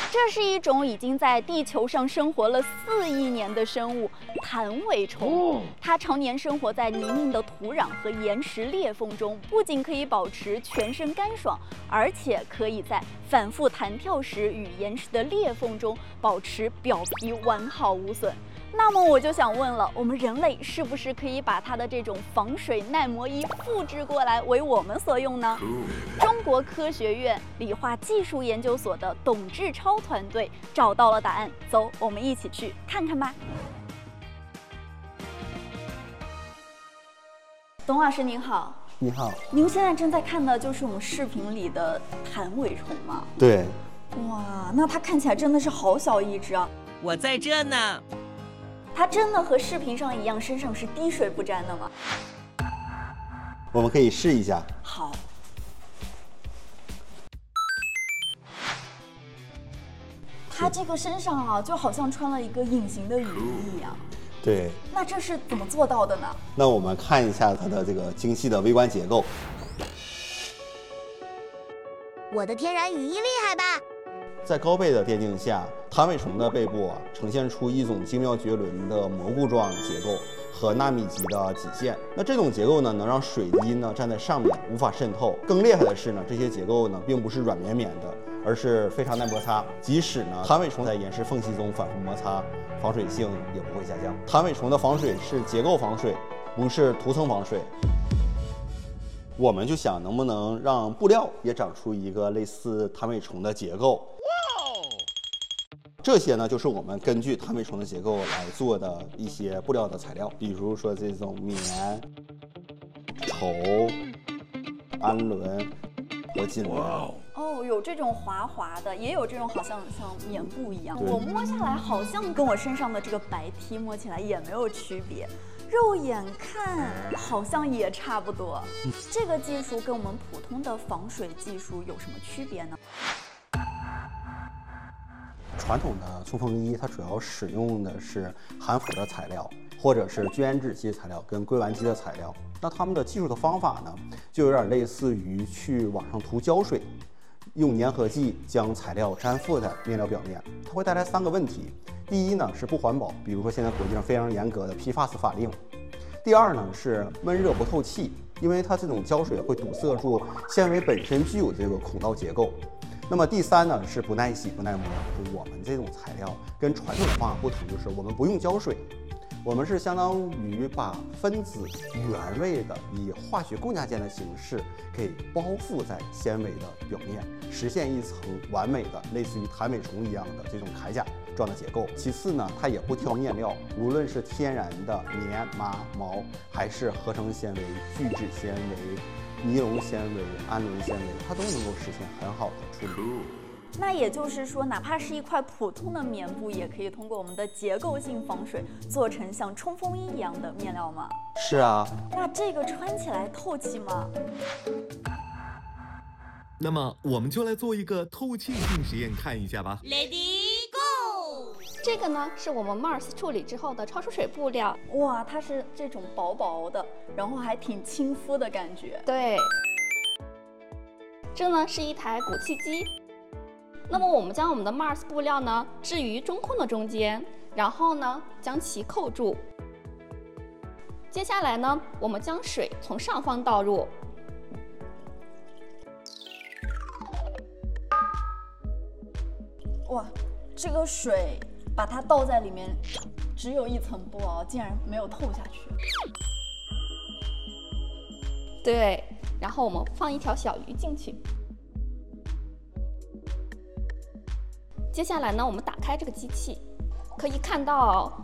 这是一种已经在地球上生活了4亿年的生物——弹尾虫。它常年生活在泥泞的土壤和岩石裂缝中，不仅可以保持全身干爽，而且可以在反复弹跳时与岩石的裂缝中保持表皮完好无损。那么我就想问了，我们人类是不是可以把它的这种防水耐磨衣复制过来为我们所用呢？中国科学院理化技术研究所的董志超团队找到了答案，走，我们一起去看看吧。董老师您好。 你好。 您现在正在看的就是我们视频里的弹尾虫吗？ 对。 哇，那它看起来真的是好小一只啊！ 我在这呢。 它真的和视频上一样，身上是滴水不沾的吗？ 我们可以试一下。 好。它这个身上啊，就好像穿了一个隐形的雨衣一样。 对。 那这是怎么做到的呢？ 那我们看一下它的这个精细的微观结构。 我的天然雨衣厉害吧？ 在高倍的电镜下，弹尾虫的背部呈现出一种精妙绝伦的蘑菇状结构和纳米级的极限。那这种结构呢，能让水滴呢站在上面无法渗透。更厉害的是呢，这些结构呢并不是软绵绵的，而是非常耐摩擦。即使呢弹尾虫在岩石缝隙中反复摩擦，防水性也不会下降。弹尾虫的防水是结构防水，不是涂层防水。我们就想能不能让布料也长出一个类似弹尾虫的结构。这些呢，就是我们根据弹尾虫的结构来做的一些布料的材料，比如说这种棉、绸、氨纶和锦纶。 哦，有这种滑滑的，也有这种好像像棉布一样。我摸下来好像跟我身上的这个白 T 摸起来也没有区别，肉眼看好像也差不多。这个技术跟我们普通的防水技术有什么区别呢？ 传统的冲锋衣，它主要使用的是含氟的材料，或者是聚氨酯基材料跟硅烷基的材料。那它们的技术的方法呢，就有点类似于去往上涂胶水，用粘合剂将材料粘附在面料表面。它会带来3个问题：第一呢是不环保，比如说现在国际上非常严格的 PFAS 法令；第二呢是闷热不透气，因为它这种胶水会堵塞住纤维本身具有这个孔道结构。那么第3呢是不耐洗不耐磨。我们这种材料跟传统的方法不同，就是我们不用胶水，我们是相当于把分子原位的以化学共价键的形式给包覆在纤维的表面，实现一层完美的类似于弹尾虫一样的这种铠甲状的结构。其次呢，它也不挑面料，无论是天然的棉、麻、毛，还是合成纤维、聚酯纤维、尼龙纤维、氨纶纤维，它都能够实现很好的处理。 那也就是说，哪怕是一块普通的棉布，也可以通过我们的结构性防水，做成像冲锋衣一样的面料吗？ 是啊。 那这个穿起来透气吗？ 那么我们就来做一个透气性实验，看一下吧。 Ready go！ 这个呢是我们 Mars 处理之后的超出水布料。 哇，它是这种薄薄的，然后还挺亲肤的感觉。 对。这呢是一台鼓气机。那么我们将我们的 Mars 布料呢置于中空的中间，然后呢将其扣住。接下来呢，我们将水从上方倒入。 哇，这个水把它倒在里面，只有一层布哦，竟然没有透下去。 对，然后我们放一条小鱼进去。接下来呢，我们打开这个机器，可以看到